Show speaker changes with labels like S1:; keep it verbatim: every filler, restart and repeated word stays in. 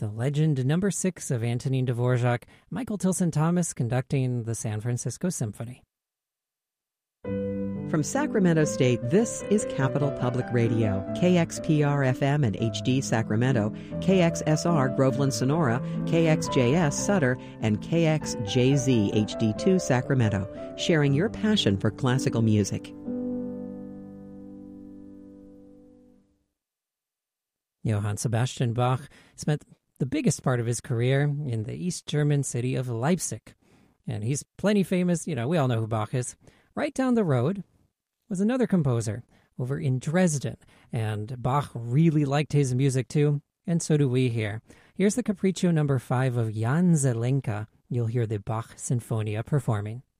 S1: the Legend Number Six of Antonin Dvorak, Michael Tilson Thomas conducting the San Francisco Symphony.
S2: From Sacramento State, this is Capital Public Radio, K X P R F M and H D Sacramento, K X S R Groveland Sonora, K X J S Sutter, and K X J Z H D two Sacramento, sharing your passion for classical music.
S1: Johann Sebastian Bach spent the biggest part of his career in the East German city of Leipzig. And he's plenty famous, you know, we all know who Bach is. Right down the road was another composer over in Dresden. And Bach really liked his music too, and so do we here. Here's the Capriccio number five of Jan Zelenka. You'll hear the Bach Sinfonia performing.